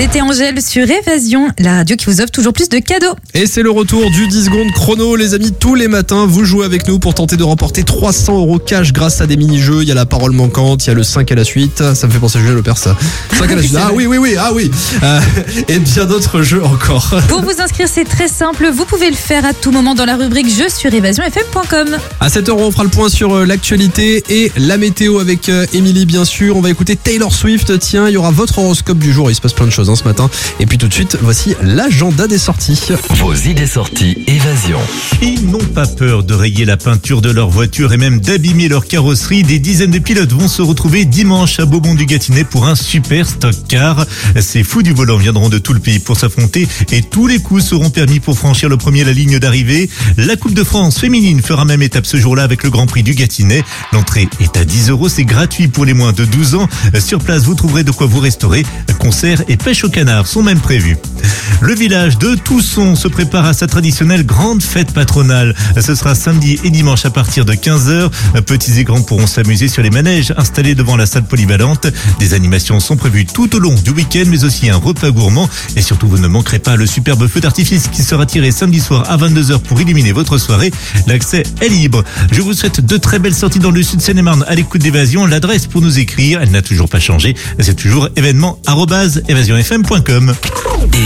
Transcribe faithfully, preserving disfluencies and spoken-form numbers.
C'était Angèle sur Évasion, la radio qui vous offre toujours plus de cadeaux. Et c'est le retour du dix secondes chrono, les amis. Tous les matins, vous jouez avec nous pour tenter de remporter trois cents euros cash grâce à des mini-jeux. Il y a la parole manquante, il y a le cinq à la suite. Ça me fait penser à Julien Lepers, ça. cinq à la suite. Ah oui, oui, oui, ah oui. Euh, et bien d'autres jeux encore. Pour vous inscrire, c'est très simple. Vous pouvez le faire à tout moment dans la rubrique jeux sur évasion f m point com. À sept heures, on fera le point sur l'actualité et la météo avec Émilie, bien sûr. On va écouter Taylor Swift. Tiens, il y aura votre horoscope du jour. Il se passe plein de choses hein, ce matin. Et puis tout de suite, voici l'agenda des sorties. Vos idées sorties Évasion. Ils n'ont pas peur de rayer la peinture de leur voiture et même d'abîmer leur carrosserie. Des dizaines de pilotes vont se retrouver dimanche à Beaumont-du-Gâtinais pour un super stock car. Ces fous du volant viendront de tout le pays pour s'affronter et tous les coups seront permis pour franchir le premier la ligne d'arrivée. La Coupe de France féminine fera même étape ce jour-là avec le Grand Prix du Gâtinais. L'entrée est à dix euros, c'est gratuit pour les moins de douze ans. Sur place, vous trouverez de quoi vous restaurer. Concerts et pêche au canard sont même prévus. Le village de Tousson se prépare à sa traditionnelle grande fête patronale. Ce sera samedi et dimanche à partir de quinze heures. Petits et grands pourront s'amuser sur les manèges installés devant la salle polyvalente. Des animations sont prévues tout au long du week-end, mais aussi un repas gourmand. Et surtout, vous ne manquerez pas le superbe feu d'artifice qui sera tiré samedi soir à vingt-deux heures pour illuminer votre soirée. L'accès est libre. Je vous souhaite de très belles sorties dans le sud Seine-et-Marne à l'écoute d'Évasion. L'adresse pour nous écrire, elle n'a toujours pas changé. C'est toujours événement arobase évasion f m point com.